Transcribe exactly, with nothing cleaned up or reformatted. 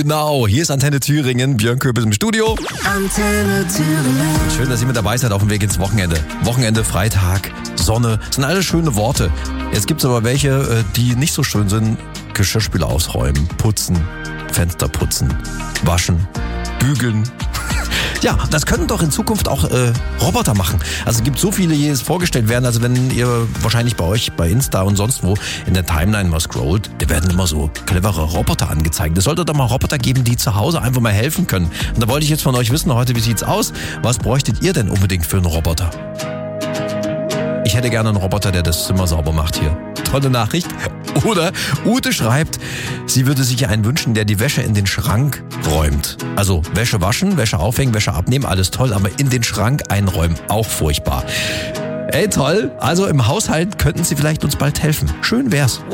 Genau, hier ist Antenne Thüringen, Björn Köpes im Studio. Antenne Thüringen. Schön, dass ihr mit dabei seid auf dem Weg ins Wochenende. Wochenende, Freitag, Sonne, das sind alles schöne Worte. Jetzt gibt's aber welche, die nicht so schön sind. Geschirrspüler ausräumen, putzen, Fenster putzen, waschen, bügeln. Ja, das können doch in Zukunft auch äh, Roboter machen. Also es gibt so viele, die jetzt vorgestellt werden. Also wenn ihr wahrscheinlich bei euch bei Insta und sonst wo in der Timeline mal scrollt, da werden immer so clevere Roboter angezeigt. Es sollte doch mal Roboter geben, die zu Hause einfach mal helfen können. Und da wollte ich jetzt von euch wissen heute, wie sieht's aus? Was bräuchtet ihr denn unbedingt für einen Roboter? Ich hätte gerne einen Roboter, der das Zimmer sauber macht hier. Tolle Nachricht. Oder Ute schreibt, sie würde sich einen wünschen, der die Wäsche in den Schrank räumt. Also Wäsche waschen, Wäsche aufhängen, Wäsche abnehmen, alles toll, aber in den Schrank einräumen, auch furchtbar. Ey, toll. Also im Haushalt könnten Sie vielleicht uns bald helfen. Schön wär's.